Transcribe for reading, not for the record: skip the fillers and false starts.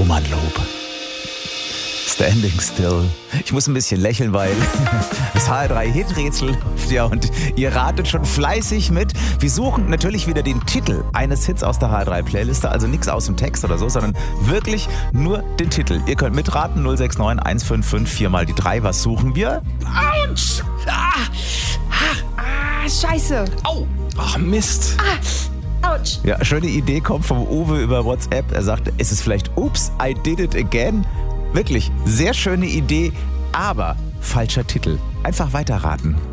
Roman Lob. Standing Still. Ich muss ein bisschen lächeln, weil das HR3-Hit-Rätsel, ja, und ihr ratet schon fleißig mit. Wir suchen natürlich wieder den Titel eines Hits aus der HR3-Playliste, also nichts aus dem Text oder so, sondern wirklich nur den Titel. Ihr könnt mitraten, 069 155 4 mal die 3. Was suchen wir? Autsch! Scheiße. Au! Ach, Mist. Autsch. Ja, schöne Idee kommt vom Uwe über WhatsApp. Er sagt, ist es vielleicht Oops, I did it again? Wirklich, sehr schöne Idee, aber falscher Titel. Einfach weiterraten.